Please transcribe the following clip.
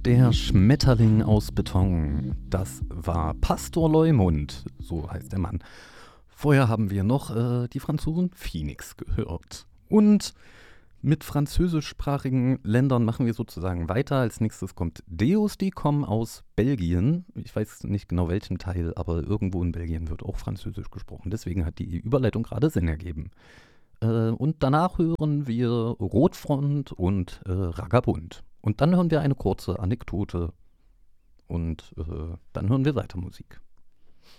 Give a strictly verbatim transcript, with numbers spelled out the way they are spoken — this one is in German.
Der Schmetterling aus Beton, das war Pastor Leumund, so heißt der Mann. Vorher haben wir noch äh, die Franzosen Phoenix gehört. Und mit französischsprachigen Ländern machen wir sozusagen weiter. Als nächstes kommt Deus, die kommen aus Belgien. Ich weiß nicht genau welchen Teil, aber irgendwo in Belgien wird auch Französisch gesprochen. Deswegen hat die Überleitung gerade Sinn ergeben. Äh, und danach hören wir Rotfront und äh, Ragabund. Und dann hören wir eine kurze Anekdote und äh, dann hören wir weiter Musik.